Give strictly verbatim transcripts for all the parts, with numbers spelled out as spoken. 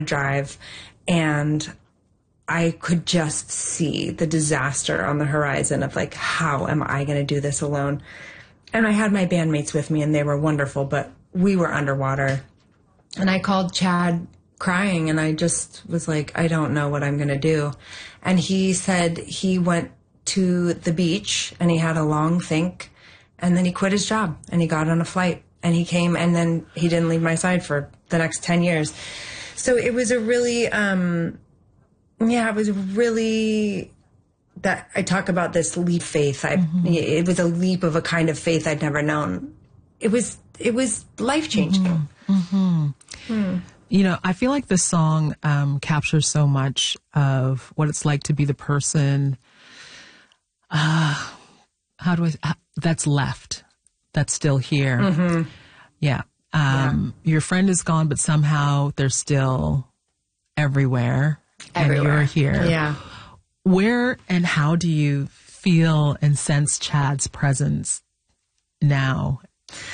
drive, and I could just see the disaster on the horizon of like, how am I going to do this alone? And I had my bandmates with me and they were wonderful, but we were underwater. And I called Chad crying and I just was like, I don't know what I'm going to do. And he said he went to the beach and he had a long think and then he quit his job and he got on a flight and he came and then he didn't leave my side for the next ten years. So it was a really, um, yeah, it was really that I talk about this leap faith. I, mm-hmm. It was a leap of a kind of faith I'd never known. It was, it was life changing. Mm-hmm. Mm-hmm. Hmm. You know, I feel like this song um, captures so much of what it's like to be the person. Uh, how do I? How, that's left. That's still here. Mm-hmm. Yeah. Um, yeah. Your friend is gone, but somehow they're still everywhere. Everywhere. And you're here. Yeah. Where and how do you feel and sense Chad's presence now?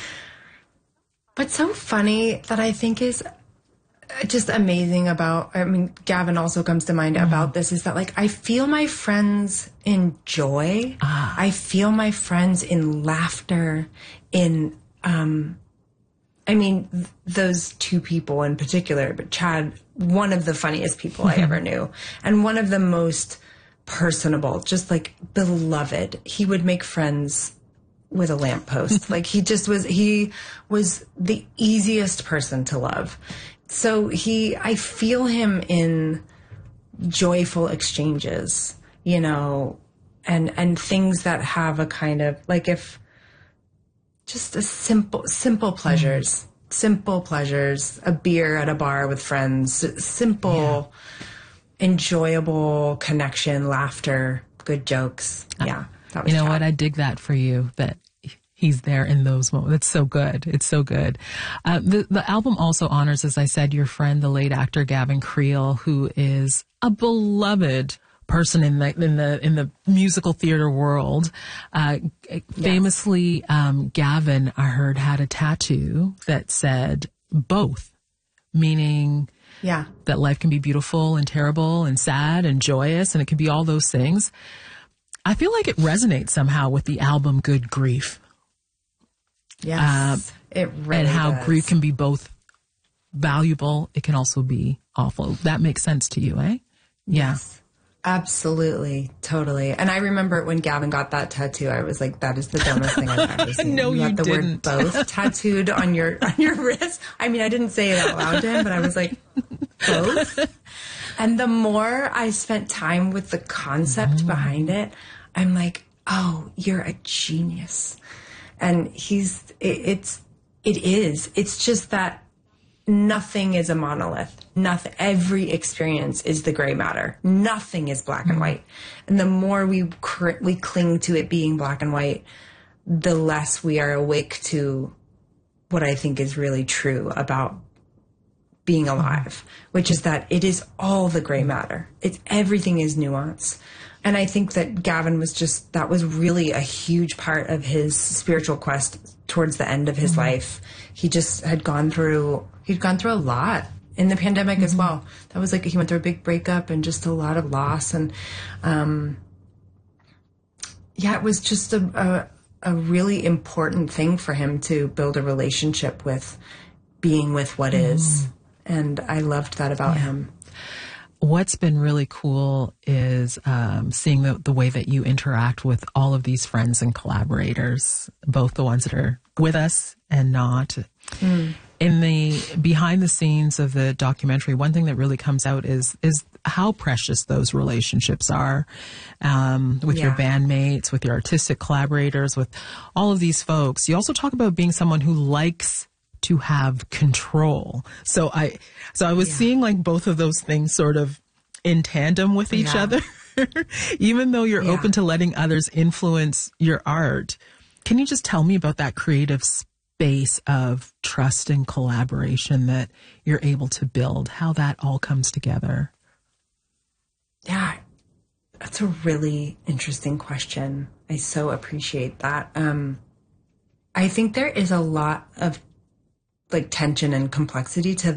What's so funny that I think is just amazing about, I mean, Gavin also comes to mind mm-hmm. about this, is that like, I feel my friends in joy. Ah. I feel my friends in laughter, in, um, I mean, th- those two people in particular, but Chad, one of the funniest people I ever knew, and one of the most personable, just like beloved. He would make friends with a lamppost. Like he just was, he was the easiest person to love. So he, I feel him in joyful exchanges, you know, and, and things that have a kind of, like if, just a simple, simple pleasures, mm. simple pleasures, a beer at a bar with friends, simple, yeah. enjoyable connection, laughter, good jokes. Yeah. That was you know Chad. What? I dig that for you, that he's there in those moments. It's so good. It's so good. Uh, the, the album also honors, as I said, your friend, the late actor Gavin Creel, who is a beloved person in the in the in the musical theater world. Uh, yes. Famously, um, Gavin, I heard, had a tattoo that said both, meaning yeah. that life can be beautiful and terrible and sad and joyous, and it can be all those things. I feel like it resonates somehow with the album Good Grief. Yes, uh, it really and how does. grief can be both valuable. It can also be awful. That makes sense to you, eh? Yeah. Yes. Absolutely, totally. And I remember when Gavin got that tattoo, I was like, that is the dumbest thing I've ever seen. No, you, you have the didn't. word both tattooed on your on your wrist. I mean, I didn't say it out loud to him, but I was like, both? And the more I spent time with the concept mm. behind it, I'm like, oh, you're a genius. And he's, it, it's, it is. It's just that nothing is a monolith. Nothing, every experience is the gray matter. Nothing is black and white. And the more we cr- we cling to it being black and white, the less we are awake to what I think is really true about being alive, which is that it is all the gray matter. It's everything is nuance. And I think that Gavin was just, that was really a huge part of his spiritual quest towards the end of his mm-hmm. life. He just had gone through, he'd gone through a lot in the pandemic mm-hmm. as well. That was like, he went through a big breakup and just a lot of loss. And, um, yeah, it was just a, a, a really important thing for him to build a relationship with being with what mm-hmm. is. And I loved that about yeah. him. What's been really cool is um, seeing the, the way that you interact with all of these friends and collaborators, both the ones that are with us and not. Mm. In the behind the scenes of the documentary, one thing that really comes out is is how precious those relationships are um, with yeah. your bandmates, with your artistic collaborators, with all of these folks. You also talk about being someone who likes to have control. So I, so I was yeah. seeing like both of those things sort of in tandem with each yeah. other, even though you're yeah. open to letting others influence your art. Can you just tell me about that creative space of trust and collaboration that you're able to build, how that all comes together? Yeah, that's a really interesting question. I so appreciate that. Um, I think there is a lot of like tension and complexity to